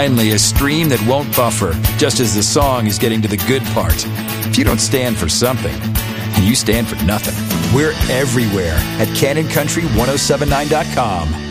Finally, a stream that won't buffer, just as the song is getting to the good part. If you don't stand for something, you stand for nothing. We're everywhere at CanonCountry1079.com.